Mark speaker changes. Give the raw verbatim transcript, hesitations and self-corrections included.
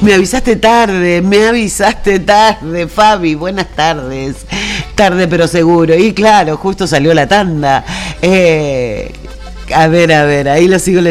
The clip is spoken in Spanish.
Speaker 1: Me avisaste tarde, me avisaste tarde, Fabi, buenas tardes. Tarde pero seguro. Y claro, justo salió la tanda. Eh, a ver, a ver, ahí lo sigo leyendo.